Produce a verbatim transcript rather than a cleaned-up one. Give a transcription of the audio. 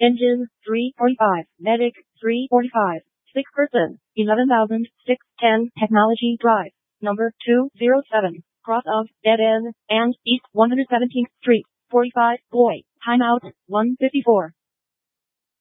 Engine, three forty-five. Medic, three forty-five. Sick person, eleven thousand six hundred ten. Technology Drive, number two oh seven. Cross of Dead End and East one hundred seventeenth Street. forty-five. Boy, timeout, one fifty-four.